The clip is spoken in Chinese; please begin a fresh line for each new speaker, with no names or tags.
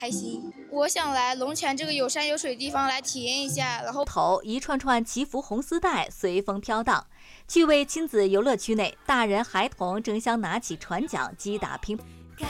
开心。我想来龙泉这个有山有水的地方来体验一下，然后
一串串祈福红丝带随风飘荡。趣味亲子游乐区内，大人孩童争相拿起船桨击打乒乓。